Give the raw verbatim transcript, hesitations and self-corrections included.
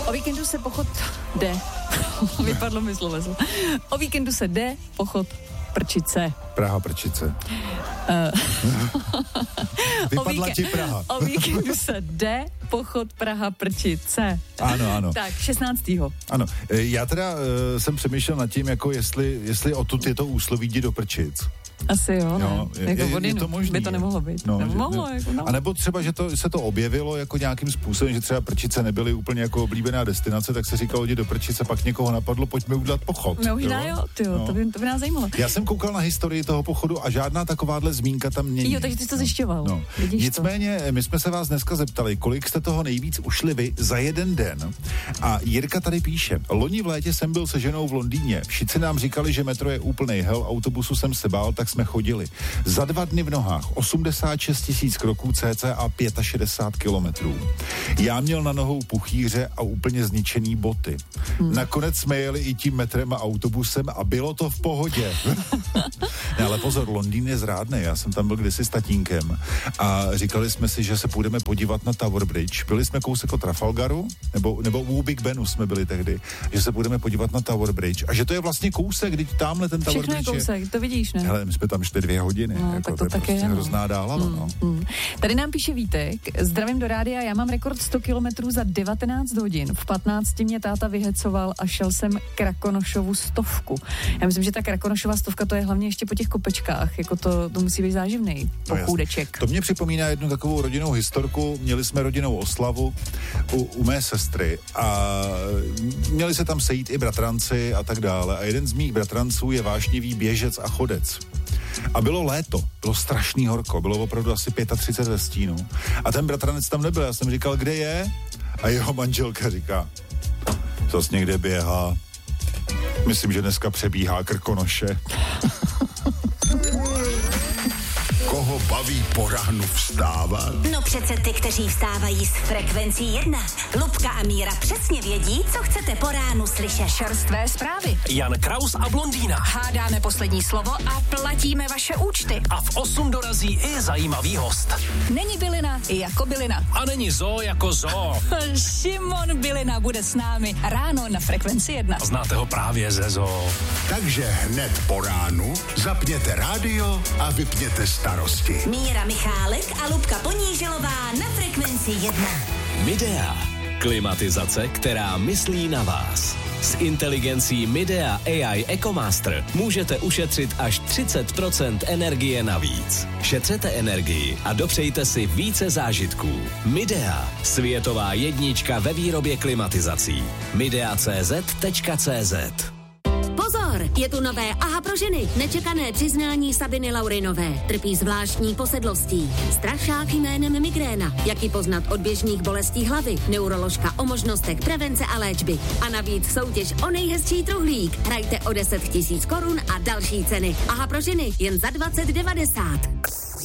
O víkendu se pochod jde. Vypadlo mi sloveso. O víkendu se jde pochod Prčice. Praha Prčice. Uh. Vypadla víke- ti Praha. O víkendu se jde pochod Praha Prčice. Ano, ano. Tak, šestnáctého Ano, já teda uh, jsem přemýšlel nad tím, jako jestli, jestli odtud je to úsloví jdi do Prčic. Asi jo, ne? Jo, je, jako je, vodinu, je to možný, by to nemohlo být. No, Nemohlo, že, jako no. A nebo třeba, že to, se to objevilo jako nějakým způsobem, že třeba Prčice nebyly úplně jako oblíbená destinace, tak se říkalo, jdi do Prčice, pak někoho napadlo, pojďme udělat pochod. No možná jo, tyjo, no. to, by, to by nás zajímalo. Já jsem koukal na historii toho pochodu a žádná takováhle zmínka tam není. Jo, takže ty jsi to zjišťoval. No. Vidíš Nicméně, to? my jsme se vás dneska zeptali, kolik jste toho nejvíc ušli vy za jeden den. A Jirka tady píše, loni v létě jsem byl se ženou v Londýně. Všichni nám říkali, že metro je úplnej hell, autobusu jsem se bál, tak jsme chodili. Za dva dny v nohách osmdesát šest tisíc kroků, cca šedesát pět kilometrů. Já měl na nohou puchýře a úplně zničený boty. Hmm. Nakonec jsme jeli i tím metrem a autobusem a bylo to v pohodě. Ne, ale pozor, Londýn je zrádný. Já jsem tam byl kdysi s tatínkem a říkali jsme si, že se půjdeme podívat na Tower Bridge. Byli jsme kousek od Trafalgaru, nebo, nebo u Big Benu jsme byli tehdy, že se budeme podívat na Tower Bridge a že to je vlastně kousek, když tamhle ten Tower Všechno Bridge je kousek, to vidíš, ne? Hele, my jsme tam šli dvě hodiny. No, jako, tak to, to je tak prostě je, no. hrozná dálava, mm, no. Mm. Tady nám píše Vítek, zdravím do rádia, já mám rekord sto kilometrů za devatenáct hodin. V patnácti mě táta vyhecoval a šel jsem Krakonošovu stovku. Já myslím, že ta Krakonošova stovka to je hlavně ještě po těch kopečkách, jako to, to musí být záživný pochůdeček. No, to mě připomíná jednu takovou rodinnou historku. Měli jsme rodinnou oslavu u, u mé sestry a měli se tam sejít i bratranci a tak dále. A jeden z mých bratranců je vášnivý běžec a chodec. A bylo léto, bylo strašný horko, bylo opravdu asi třicet pět ve stínu. A ten bratranec tam nebyl, já jsem říkal, kde je? A jeho manželka říká, zas někde běhá. Myslím, že dneska přebíhá Krkonoše. Koho baví po ránu vstávat? No přece ty, kteří vstávají s frekvencí jedna. Lubka a Míra přesně vědí, co chcete po ránu slyšet. Čerstvé zprávy. Jan Kraus a Blondýna. Hádáme poslední slovo a platíme vaše účty. A v osm dorazí i zajímavý host. Není bylina jako bylina. A není zoo jako zoo. Šimon Bylina bude s námi ráno na frekvenci jedna. Znáte ho právě ze zoo. Takže hned po ránu zapněte rádio a vypněte starosti. Míra Michálek a Lubka Ponížilová na frekvenci jedna. Midea. Klimatizace, která myslí na vás. S inteligencí Midea A I EcoMaster můžete ušetřit až třicet procent energie navíc. Šetřete energii a dopřejte si více zážitků. Midea. Světová jednička ve výrobě klimatizací. midea tečka cz tečka cz. Pozor, je tu nové Aha pro ženy. Nečekané přiznání Sabiny Laurinové. Trpí zvláštní posedlostí. Strašák jménem migréna. Jak ji poznat od běžných bolestí hlavy. Neuroložka o možnostech prevence a léčby. A navíc soutěž o nejhezčí truhlík. Hrajte o deset tisíc korun a další ceny. Aha pro ženy jen za dvacet devadesát.